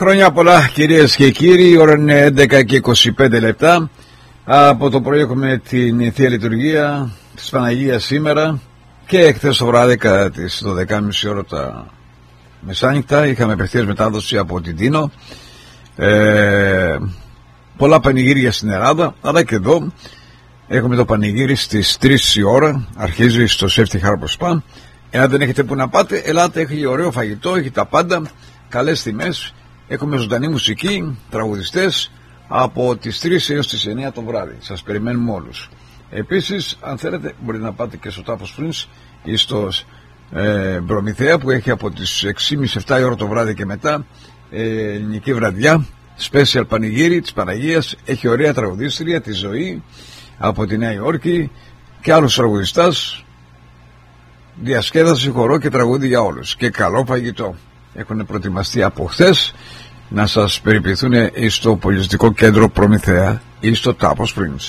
Χρόνια πολλά κυρίες και κύριοι. Η ώρα είναι 11 και 25 λεπτά. Από το πρωί έχουμε την Θεία Λειτουργία της Παναγίας σήμερα. Και χθες το βράδυ κατά τις 12.30 ώρα τα μεσάνυχτα είχαμε απευθείας μετάδοση από την Τίνο. Πολλά πανηγύρια στην Ελλάδα, αλλά και εδώ έχουμε το πανηγύρι στις 3 η ώρα. Αρχίζει στο Safety Harbor Spa. Εάν δεν έχετε που να πάτε, ελάτε, έχει ωραίο φαγητό, έχει τα πάντα, καλές τιμές. Έχουμε ζωντανή μουσική, τραγουδιστές από τις 3 έως τις 9 το βράδυ. Σας περιμένουμε όλους. Επίσης, αν θέλετε, μπορείτε να πάτε και στο Tapas Prince ή στο Προμηθέα που έχει από τις 6.30-7 η ώρα το βράδυ και μετά ελληνική βραδιά, special πανηγύρι της Παναγίας. Έχει ωραία τραγουδίστρια, τη Ζωή από τη Νέα Υόρκη και άλλους τραγουδιστάς. Διασκέδαση, χορό και τραγούδι για όλους και καλό φαγητό. Έχουν προετοιμαστεί από χθες να σας περιποιηθούν στο πολιτιστικό κέντρο Προμηθέα ή στο Tapas Prince.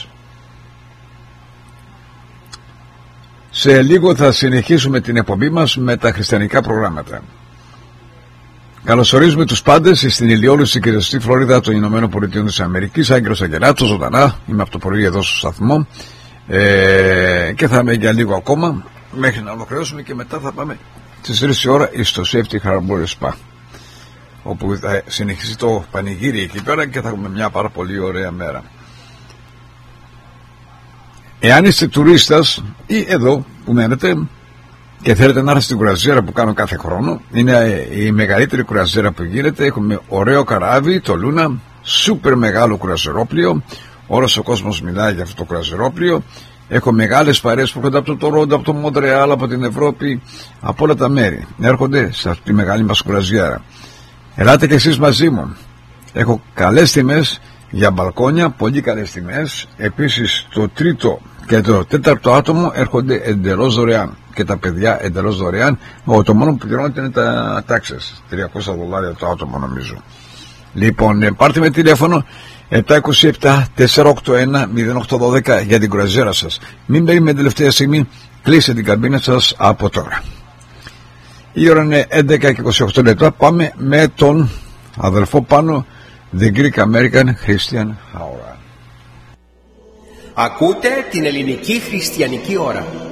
Σε λίγο θα συνεχίσουμε την εκπομπή μας με τα χριστιανικά προγράμματα. Καλωσορίζουμε τους πάντες στην ηλιόλουστη και ζεστή Φλόριδα των Ηνωμένων Πολιτειών της Αμερικής. Άγγελος Αγγελάτος, ζωντανά. Είμαι από το πρωί εδώ στο σταθμό και θα είμαι για λίγο ακόμα μέχρι να ολοκληρώσουμε και μετά θα πάμε στις 3 η ώρα στο Safety Harbor Spa, όπου θα συνεχίσει το πανηγύρι εκεί πέρα και θα έχουμε μια πάρα πολύ ωραία μέρα. Εάν είστε τουρίστας ή εδώ που μένετε και θέλετε να έρθετε στην κουραζιέρα που κάνω κάθε χρόνο, είναι η μεγαλύτερη κουραζιέρα που γίνεται. Έχουμε ωραίο καράβι, το Λούνα, σούπερ μεγάλο κουραζιερόπλιο. Όλος ο κόσμος μιλάει για αυτό το κουραζιερόπλιο. Έχω μεγάλες παρέες που έρχονται από το Τορόντο, από το Μοντρεάλ, από την Ευρώπη, από όλα τα μέρη. Έρχονται σε αυτή τη μεγάλη μας κουραζιέρα. Ελάτε και εσείς μαζί μου. Έχω καλές τιμές για μπαλκόνια, πολύ καλές τιμές. Επίσης το τρίτο και το τέταρτο άτομο έρχονται εντελώς δωρεάν. Και τα παιδιά εντελώς δωρεάν. Το μόνο που πληρώνεται είναι τα τάξες. $300 το άτομο νομίζω. Λοιπόν, πάρτε με τηλέφωνο 727-481-0812 για την κουραζιέρα σας. Μην περιμένετε τελευταία στιγμή, κλείστε την καμπίνα σας από τώρα. Η ώρα είναι 11 και 28 λεπτά. Πάμε με τον αδελφό πάνω, The Greek American Christian Hour. Ακούτε την ελληνική χριστιανική ώρα.